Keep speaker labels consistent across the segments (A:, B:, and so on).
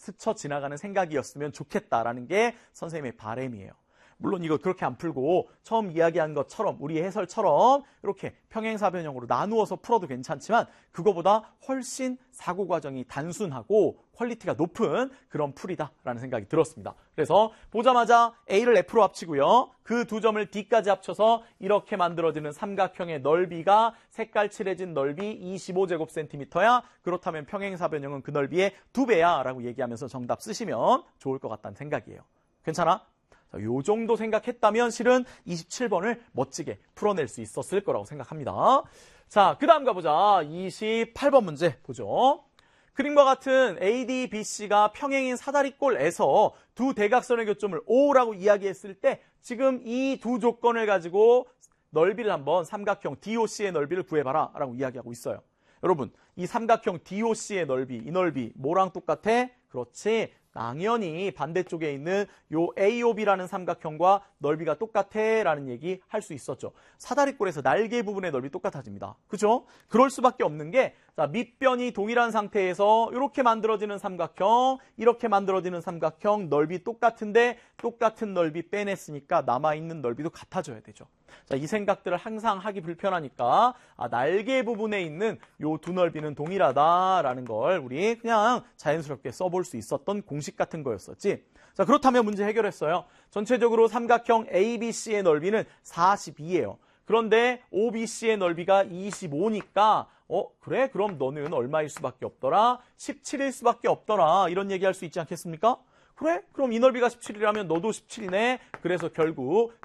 A: 스쳐 지나가는 생각이었으면 좋겠다라는 게 선생님의 바람이에요. 물론 이거 그렇게 안 풀고 처음 이야기한 것처럼 우리 해설처럼 이렇게 평행사변형으로 나누어서 풀어도 괜찮지만 그거보다 훨씬 사고 과정이 단순하고 퀄리티가 높은 그런 풀이다라는 생각이 들었습니다. 그래서 보자마자 A를 F로 합치고요. 그 두 점을 D까지 합쳐서 이렇게 만들어지는 삼각형의 넓이가 색깔 칠해진 넓이 25제곱센티미터야. 그렇다면 평행사변형은 그 넓이의 2배야 라고 얘기하면서 정답 쓰시면 좋을 것 같다는 생각이에요. 괜찮아? 요 정도 생각했다면 실은 27번을 멋지게 풀어낼 수 있었을 거라고 생각합니다. 자, 그 다음 가보자. 28번 문제 보죠. 그림과 같은 AD, BC가 평행인 사다리꼴에서 두 대각선의 교점을 O라고 이야기했을 때 지금 이 두 조건을 가지고 넓이를 한번 삼각형 DOC의 넓이를 구해봐라 라고 이야기하고 있어요. 여러분, 이 삼각형 DOC의 넓이, 이 넓이 뭐랑 똑같아? 그렇지. 당연히 반대쪽에 있는 요 AOB라는 삼각형과 넓이가 똑같아 라는 얘기 할 수 있었죠. 사다리꼴에서 날개 부분의 넓이 똑같아집니다. 그죠? 그럴 수밖에 없는 게 자, 밑변이 동일한 상태에서 이렇게 만들어지는 삼각형, 이렇게 만들어지는 삼각형 넓이 똑같은데 똑같은 넓이 빼냈으니까 남아있는 넓이도 같아져야 되죠. 자, 이 생각들을 항상 하기 불편하니까 날개 부분에 있는 요 두 넓이는 동일하다라는 걸 우리 그냥 자연스럽게 써볼 수 있었던 공식 같은 거였었지. 자, 그렇다면 문제 해결했어요. 전체적으로 삼각형 ABC의 넓이는 42예요. 그런데 OBC의 넓이가 25니까 그래? 그럼 너는 얼마일 수밖에 없더라? 17일 수밖에 없더라. 이런 얘기할 수 있지 않겠습니까? 그래? 그럼 이 넓이가 17이라면 너도 17이네. 그래서 결국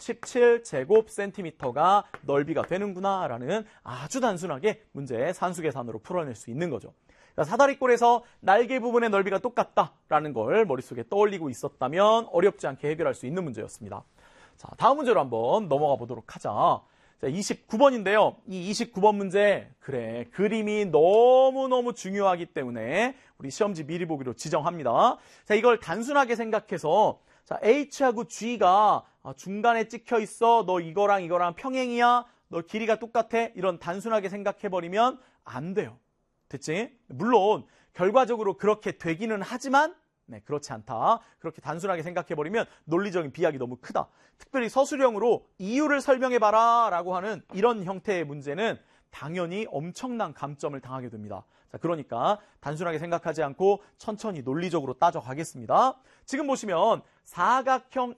A: 17제곱센티미터가 넓이가 되는구나 라는 아주 단순하게 문제 산수계산으로 풀어낼 수 있는 거죠. 사다리꼴에서 날개 부분의 넓이가 똑같다라는 걸 머릿속에 떠올리고 있었다면 어렵지 않게 해결할 수 있는 문제였습니다. 자, 다음 문제로 한번 넘어가 보도록 하자. 자, 29번인데요. 이 29번 문제, 그래, 그림이 너무너무 중요하기 때문에 우리 시험지 미리 보기로 지정합니다. 자, 이걸 단순하게 생각해서 자, H하고 G가 중간에 찍혀 있어. 너 이거랑 이거랑 평행이야. 너 길이가 똑같아. 이런 단순하게 생각해버리면 안 돼요. 됐지? 물론 결과적으로 그렇게 되기는 하지만 그렇지 않다. 그렇게 단순하게 생각해버리면 논리적인 비약이 너무 크다. 특별히 서술형으로 이유를 설명해봐라 라고 하는 이런 형태의 문제는 당연히 엄청난 감점을 당하게 됩니다. 자, 그러니까 단순하게 생각하지 않고 천천히 논리적으로 따져가겠습니다. 지금 보시면 사각형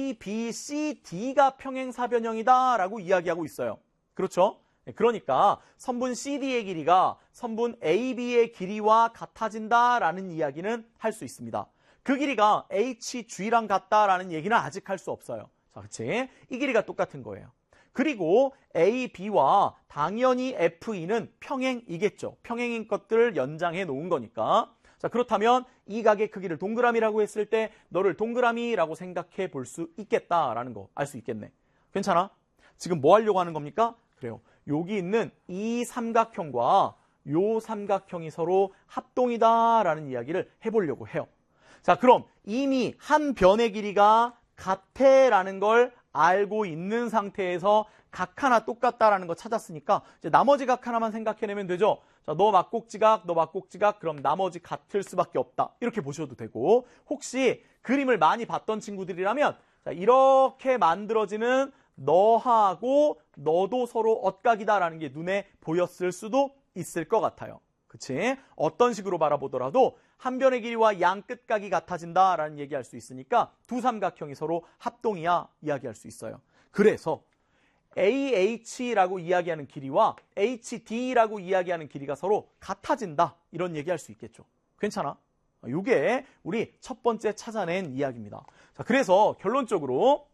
A: ABCD가 평행사변형이다 라고 이야기하고 있어요. 그렇죠? 그러니까 선분 CD의 길이가 선분 AB의 길이와 같아진다라는 이야기는 할 수 있습니다. 그 길이가 HG랑 같다라는 얘기는 아직 할 수 없어요. 자, 그치? 이 길이가 똑같은 거예요. 그리고 AB와 당연히 FE는 평행이겠죠. 평행인 것들을 연장해 놓은 거니까. 자, 그렇다면 이 각의 크기를 동그라미라고 했을 때 너를 동그라미라고 생각해 볼 수 있겠다라는 거 알 수 있겠네. 괜찮아? 지금 뭐 하려고 하는 겁니까? 그래요. 여기 있는 이 삼각형과 요 삼각형이 서로 합동이다라는 이야기를 해보려고 해요. 자, 그럼 이미 한 변의 길이가 같애라는 걸 알고 있는 상태에서 각 하나 똑같다라는 거 찾았으니까 이제 나머지 각 하나만 생각해내면 되죠. 자, 너 막꼭지각, 너 막꼭지각, 그럼 나머지 같을 수밖에 없다. 이렇게 보셔도 되고 혹시 그림을 많이 봤던 친구들이라면 자, 이렇게 만들어지는 너하고 너도 서로 엇각이다라는 게 눈에 보였을 수도 있을 것 같아요. 그치? 어떤 식으로 바라보더라도 한 변의 길이와 양 끝각이 같아진다라는 얘기할 수 있으니까 두 삼각형이 서로 합동이야 이야기할 수 있어요. 그래서 AH라고 이야기하는 길이와 HD라고 이야기하는 길이가 서로 같아진다 이런 얘기할 수 있겠죠. 괜찮아? 이게 우리 첫 번째 찾아낸 이야기입니다. 자, 그래서 결론적으로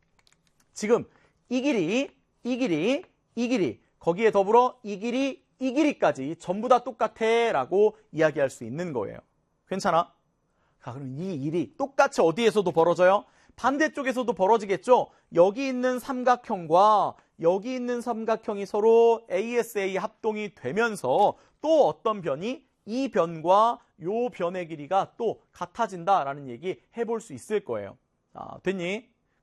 A: 지금 이 길이, 이 길이, 이 길이, 거기에 더불어 이 길이, 이 길이까지 전부 다 똑같아 라고 이야기할 수 있는 거예요. 괜찮아? 자, 그럼 이 일이 똑같이 어디에서도 벌어져요? 반대쪽에서도 벌어지겠죠? 여기 있는 삼각형과 여기 있는 삼각형이 서로 ASA 합동이 되면서 또 어떤 변이 이 변과 요 변의 길이가 또 같아진다라는 얘기 해볼 수 있을 거예요. 자, 됐니?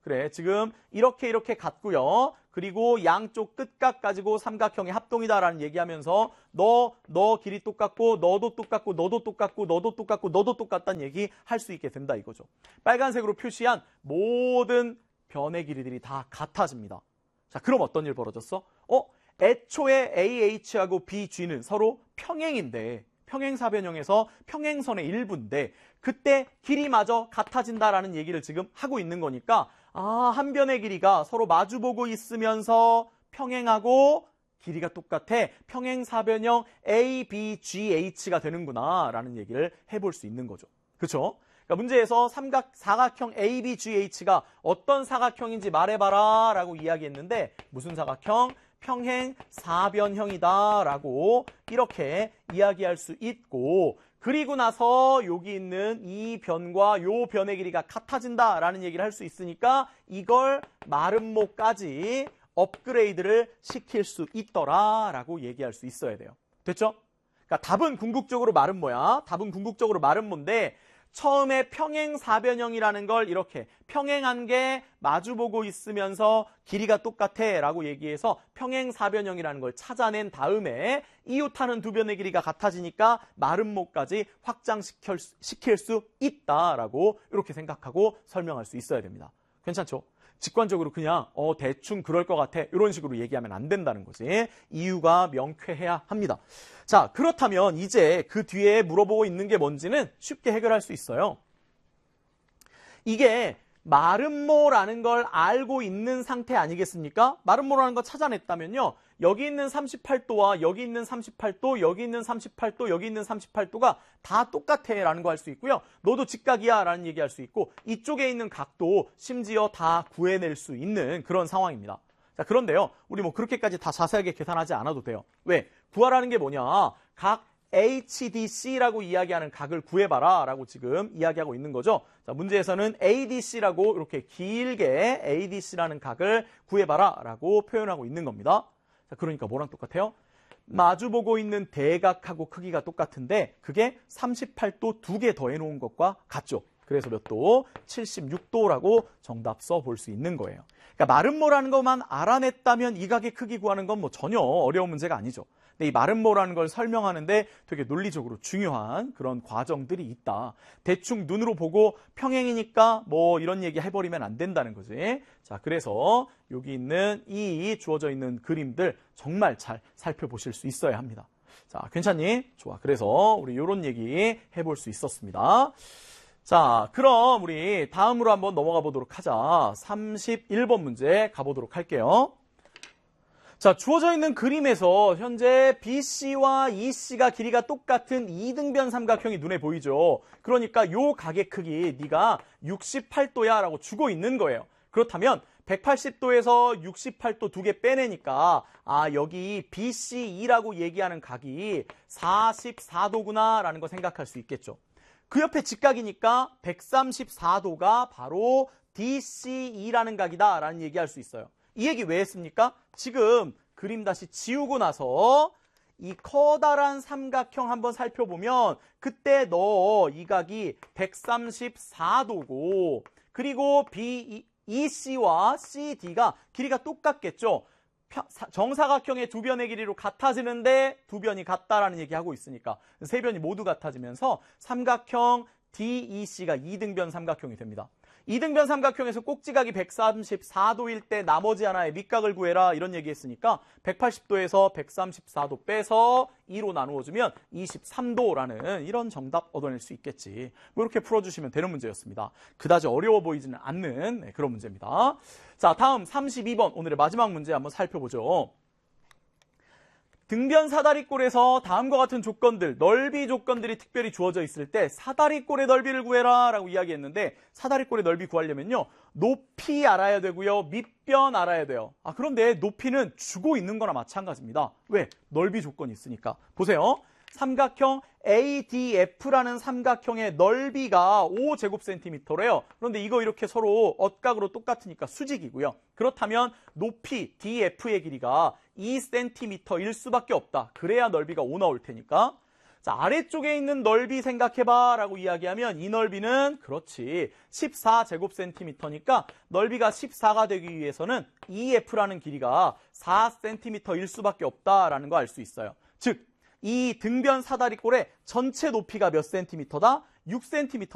A: 그래, 지금 이렇게 같고요. 그리고 양쪽 끝각 가지고 삼각형의 합동이다라는 얘기하면서 너 길이 똑같고 너도 똑같고 너도 똑같고 너도 똑같고 너도 똑같다는 얘기 할 수 있게 된다 이거죠. 빨간색으로 표시한 모든 변의 길이들이 다 같아집니다. 자, 그럼 어떤 일 벌어졌어? 애초에 AH하고 BG는 서로 평행인데 평행사변형에서 평행선의 일부인데 그때 길이마저 같아진다라는 얘기를 지금 하고 있는 거니까 한 변의 길이가 서로 마주보고 있으면서 평행하고 길이가 똑같아 평행사변형 ABGH가 되는구나 라는 얘기를 해볼 수 있는 거죠. 그렇죠? 그러니까 문제에서 사각형 ABGH가 어떤 사각형인지 말해봐라 라고 이야기했는데 무슨 사각형? 평행 사변형이다 라고 이렇게 이야기할 수 있고 그리고 나서 여기 있는 이 변과 요 변의 길이가 같아진다 라는 얘기를 할 수 있으니까 이걸 마름모까지 업그레이드를 시킬 수 있더라 라고 얘기할 수 있어야 돼요. 됐죠? 그러니까 답은 궁극적으로 마름모야. 답은 궁극적으로 마름모인데 처음에 평행사변형이라는 걸 이렇게 평행한 게 마주보고 있으면서 길이가 똑같아 라고 얘기해서 평행사변형이라는 걸 찾아낸 다음에 이웃하는 두 변의 길이가 같아지니까 마름모까지 확장시킬 수 있다라고 이렇게 생각하고 설명할 수 있어야 됩니다. 괜찮죠? 직관적으로 그냥 대충 그럴 것 같아 이런 식으로 얘기하면 안 된다는 거지. 이유가 명쾌해야 합니다. 자, 그렇다면 이제 그 뒤에 물어보고 있는 게 뭔지는 쉽게 해결할 수 있어요. 이게 마름모라는 걸 알고 있는 상태 아니겠습니까? 마름모라는 거 찾아냈다면요. 여기 있는 38도와 여기 있는 38도, 여기 있는 38도, 여기 있는 38도가 다 똑같아 라는 거 할 수 있고요. 너도 직각이야 라는 얘기 할 수 있고 이쪽에 있는 각도 심지어 다 구해낼 수 있는 그런 상황입니다. 자, 그런데요. 우리 뭐 그렇게까지 다 자세하게 계산하지 않아도 돼요. 왜? 구하라는 게 뭐냐? 각 HDC라고 이야기하는 각을 구해봐라 라고 지금 이야기하고 있는 거죠. 자, 문제에서는 ADC라고 이렇게 길게 ADC라는 각을 구해봐라 라고 표현하고 있는 겁니다. 자, 그러니까 뭐랑 똑같아요? 마주보고 있는 대각하고 크기가 똑같은데 그게 38도 2개 더해놓은 것과 같죠. 그래서 몇 도? 76도라고 정답 써볼 수 있는 거예요. 그러니까 마름모라는 것만 알아냈다면 이 각의 크기 구하는 건 뭐 전혀 어려운 문제가 아니죠. 근데 이 마름모라는 걸 설명하는데 되게 논리적으로 중요한 그런 과정들이 있다. 대충 눈으로 보고 평행이니까 뭐 이런 얘기 해버리면 안 된다는 거지. 자, 그래서 여기 있는 이 주어져 있는 그림들 정말 잘 살펴보실 수 있어야 합니다. 자, 괜찮니? 좋아. 그래서 우리 이런 얘기 해볼 수 있었습니다. 자, 그럼 우리 다음으로 한번 넘어가 보도록 하자. 31번 문제 가보도록 할게요. 자, 주어져 있는 그림에서 현재 BC와 EC가 길이가 똑같은 이등변 삼각형이 눈에 보이죠. 그러니까 요 각의 크기 네가 68도야 라고 주고 있는 거예요. 그렇다면 180도에서 68도 2개 빼내니까 여기 BCE라고 얘기하는 각이 44도구나 라는 거 생각할 수 있겠죠. 그 옆에 직각이니까 134도가 바로 DCE라는 각이다 라는 얘기할 수 있어요. 이 얘기 왜 했습니까? 지금 그림 다시 지우고 나서 이 커다란 삼각형 한번 살펴보면 그때 너 이 각이 134도고 그리고 EC와 CD가 길이가 똑같겠죠. 정사각형의 두 변의 길이로 같아지는데 두 변이 같다라는 얘기하고 있으니까 세 변이 모두 같아지면서 삼각형 DEC가 이등변 삼각형이 됩니다. 이등변 삼각형에서 꼭지각이 134도일 때 나머지 하나의 밑각을 구해라 이런 얘기했으니까 180도에서 134도 빼서 2로 나누어주면 23도라는 이런 정답 얻어낼 수 있겠지. 뭐 이렇게 풀어주시면 되는 문제였습니다. 그다지 어려워 보이지는 않는 그런 문제입니다. 자, 다음 32번 오늘의 마지막 문제 한번 살펴보죠. 등변 사다리꼴에서 다음과 같은 조건들, 넓이 조건들이 특별히 주어져 있을 때 사다리꼴의 넓이를 구해라 라고 이야기했는데 사다리꼴의 넓이 구하려면요. 높이 알아야 되고요. 밑변 알아야 돼요. 그런데 높이는 주고 있는 거나 마찬가지입니다. 왜? 넓이 조건이 있으니까. 보세요. 삼각형 ADF라는 삼각형의 넓이가 5제곱센티미터래요. 그런데 이거 이렇게 서로 엇각으로 똑같으니까 수직이고요. 그렇다면 높이 DF의 길이가 2cm일 수밖에 없다. 그래야 넓이가 5 나올 테니까. 자, 아래쪽에 있는 넓이 생각해봐 라고 이야기하면 이 넓이는 그렇지 14제곱센티미터니까 넓이가 14가 되기 위해서는 EF라는 길이가 4cm일 수밖에 없다라는 거 알 수 있어요. 즉, 이 등변 사다리꼴의 전체 높이가 몇 cm다? 6cm